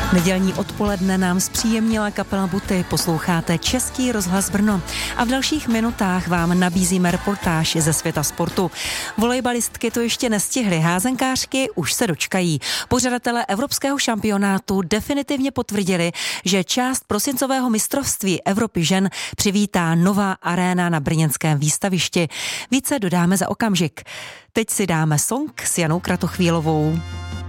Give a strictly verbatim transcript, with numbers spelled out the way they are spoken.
Nedělní odpoledne nám zpříjemnila kapela Buty, posloucháte Český rozhlas Brno a v dalších minutách vám nabízíme reportáž ze světa sportu. Volejbalistky to ještě nestihly, házenkářky už se dočkají. Pořadatelé evropského šampionátu definitivně potvrdili, že část prosincového mistrovství Evropy žen přivítá nová aréna na brněnském výstavišti. Více dodáme za okamžik. Teď si dáme song s Janou Kratochvílovou.